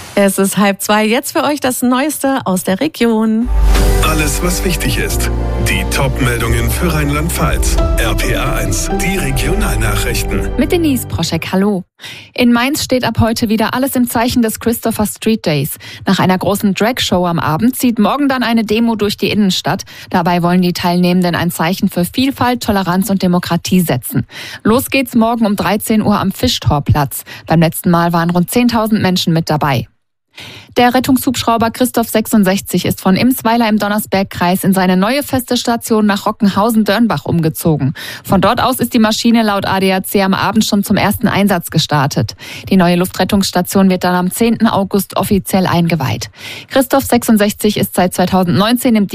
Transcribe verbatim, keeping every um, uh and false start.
Es ist halb zwei, jetzt für euch das Neueste aus der Region. Alles, was wichtig ist. Die Top-Meldungen für Rheinland-Pfalz. R P A eins, die Regionalnachrichten. Mit Denise Proschek, hallo. In Mainz steht ab heute wieder alles im Zeichen des Christopher Street Days. Nach einer großen Drag-Show am Abend zieht morgen dann eine Demo durch die Innenstadt. Dabei wollen die Teilnehmenden ein Zeichen für Vielfalt, Toleranz und Demokratie setzen. Los geht's morgen um dreizehn Uhr am Fischtorplatz. Beim letzten Mal waren rund zehntausend Menschen mit dabei. Der Rettungshubschrauber Christoph sechsundsechzig ist von Imsweiler im Donnersbergkreis in seine neue feste Station nach Rockenhausen-Dörnbach umgezogen. Von dort aus ist die Maschine laut A D A C am Abend schon zum ersten Einsatz gestartet. Die neue Luftrettungsstation wird dann am zehnten August offiziell eingeweiht. Christoph sechsundsechzig ist seit zweitausendneunzehn im